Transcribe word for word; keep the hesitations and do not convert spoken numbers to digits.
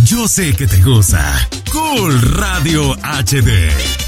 Yo sé que te gusta. Cool Radio H D.